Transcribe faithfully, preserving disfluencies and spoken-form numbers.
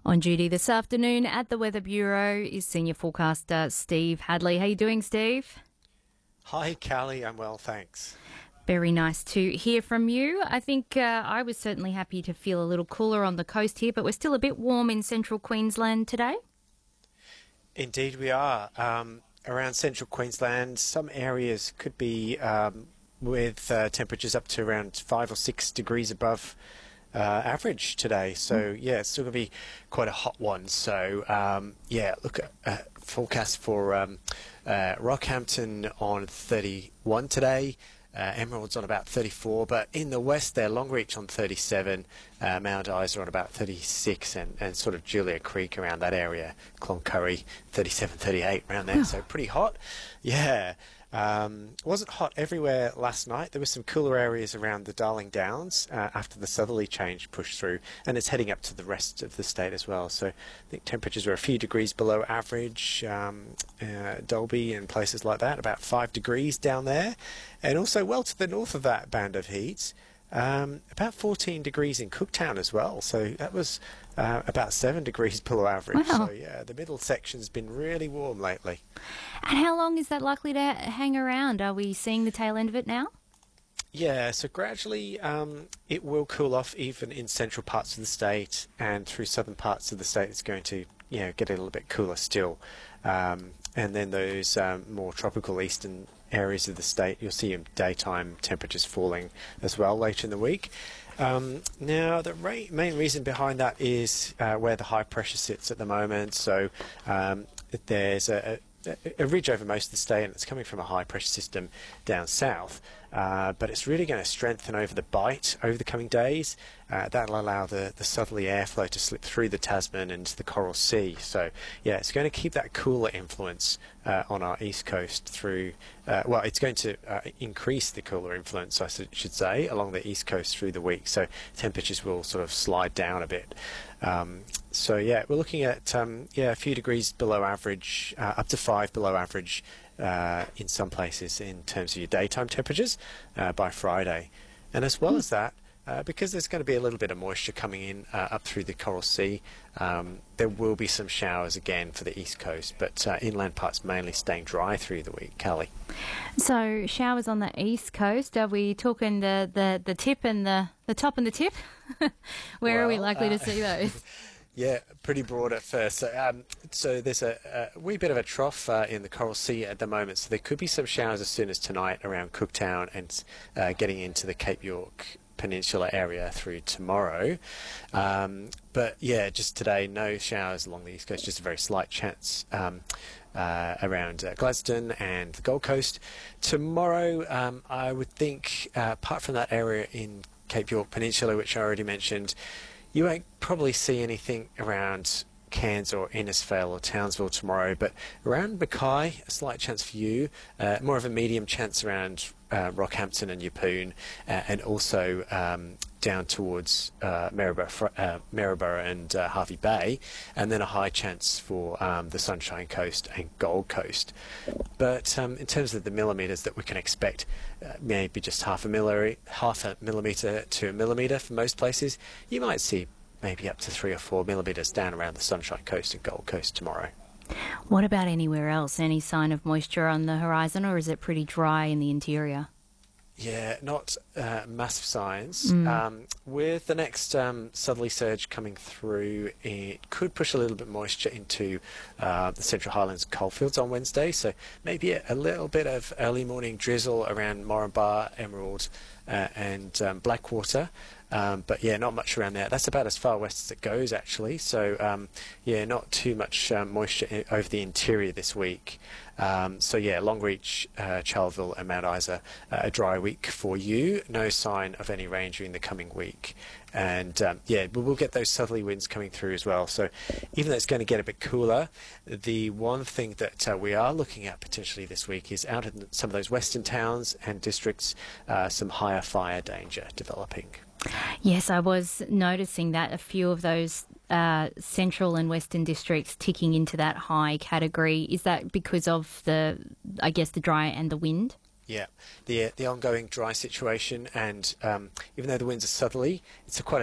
On duty this afternoon at the Weather Bureau is senior forecaster Steve Hadley. How you doing, Steve? Hi, Callie. I'm well, thanks. Very nice to hear from you. I think uh, I was certainly happy to feel a little cooler on the coast here, but we're still a bit warm in central Queensland today. Indeed, we are. Um, around central Queensland, some areas could be um, with uh, temperatures up to around five or six degrees above Uh, average today, so yeah, it's still going to be quite a hot one. So um, yeah, look at uh, forecast for um, uh, Rockhampton on thirty-one today, uh, Emerald's on about thirty-four, but in the west there, Longreach on thirty-seven, uh, Mount Isa on about thirty-six, and, and sort of Julia Creek around that area, Cloncurry thirty-seven, thirty-eight around there, so pretty hot. Yeah. Um, it wasn't hot everywhere last night. There were some cooler areas around the Darling Downs uh, after the southerly change pushed through, and it's heading up to the rest of the state as well. So I think temperatures were a few degrees below average. Um, uh, Dalby and places like that, about five degrees down there, and also well to the north of that band of heat. Um, about fourteen degrees in Cooktown as well, so that was uh, about seven degrees below average. Wow. So yeah, the middle section's been really warm lately. And how long is that likely to hang around? Are we seeing the tail end of it now? Yeah, so gradually um, it will cool off even in central parts of the state, and through southern parts of the state it's going to you know, get a little bit cooler still. Um, and then those um, more tropical eastern areas of the state, you'll see daytime temperatures falling as well later in the week. Um, now, the ra- main reason behind that is uh, where the high pressure sits at the moment. So um, there's a, a, a ridge over most of the state, and it's coming from a high pressure system down south. Uh, but it's really going to strengthen over the Bight over the coming days. Uh, that'll allow the, the southerly airflow to slip through the Tasman and into the Coral Sea. So, yeah, it's going to keep that cooler influence uh, on our east coast through, uh, well, it's going to uh, increase the cooler influence, I should say, along the east coast through the week. So temperatures will sort of slide down a bit. Um, so, yeah, we're looking at, um, yeah, a few degrees below average, uh, up to five below average Uh, in some places in terms of your daytime temperatures uh, by Friday. And as well as that, uh, because there's going to be a little bit of moisture coming in uh, up through the Coral Sea, um, there will be some showers again for the east coast, but uh, inland parts mainly staying dry through the week. Callie? So showers on the east coast, are we talking the, the, the tip and the, the top and the tip? Where well, are we likely uh, to see those? Yeah, pretty broad at first. So, um, so there's a, a wee bit of a trough uh, in the Coral Sea at the moment, so there could be some showers as soon as tonight around Cooktown and uh, getting into the Cape York Peninsula area through tomorrow. Um, but yeah, just today, no showers along the east coast, just a very slight chance um, uh, around uh, Gladstone and the Gold Coast. Tomorrow, um, I would think, uh, apart from that area in Cape York Peninsula, which I already mentioned, you won't probably see anything around Cairns or Innisfail or Townsville tomorrow, but around Mackay, a slight chance for you, uh, more of a medium chance around uh, Rockhampton and Yeppoon, uh, and also um, down towards uh, Maryborough, uh, Maryborough and uh, Harvey Bay, and then a high chance for um, the Sunshine Coast and Gold Coast. But um, in terms of the millimetres that we can expect, uh, maybe just half a, milli- half a millimetre to a millimetre for most places. You might see maybe up to three or four millimetres down around the Sunshine Coast and Gold Coast tomorrow. What about anywhere else? Any sign of moisture on the horizon, or is it pretty dry in the interior? Yeah, not uh, massive signs. Mm. Um, with the next um, southerly surge coming through, it could push a little bit moisture into uh, the Central Highlands coalfields on Wednesday. So maybe a, a little bit of early morning drizzle around Moranbah, Emerald uh, and um, Blackwater. Um, but yeah, not much around there. That's about as far west as it goes, actually. So um, yeah, not too much um, moisture i- over the interior this week. Um, so yeah, Longreach, uh, Charleville and Mount Isa, uh, a dry week for you. No sign of any rain during the coming week. And um, yeah, but we'll get those southerly winds coming through as well. So even though it's going to get a bit cooler, the one thing that uh, we are looking at potentially this week is out in some of those western towns and districts, uh, some higher fire danger developing. Yes, I was noticing that a few of those uh, central and western districts ticking into that high category. Is that because of the, I guess, the dry and the wind? Yeah, the the ongoing dry situation, and um, even though the winds are southerly, it's a quite a